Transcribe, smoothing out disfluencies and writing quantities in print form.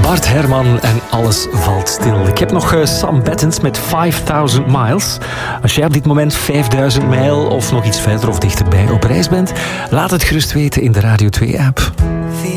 Bart Herman en Alles valt stil. Ik heb nog Sam Bettens met 5000 Miles. Als jij op dit moment 5000 mijl of nog iets verder of dichterbij op reis bent, laat het gerust weten in de Radio 2-app.